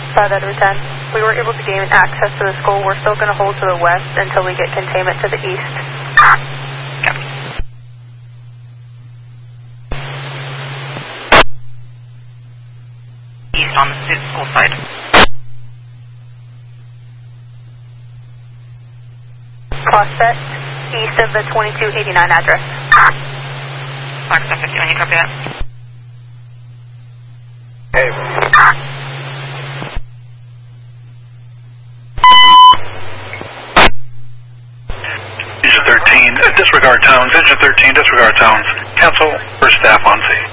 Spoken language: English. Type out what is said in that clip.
5 out of 10. We were able to gain access to the school. We're still going to hold to the west until we get containment to the east. East on the school side. Prospect, east of the 2289 address. Blackstone 51, you copy that? Hey. Engine 13, disregard towns. Engine 13, disregard towns. Cancel for staff on scene.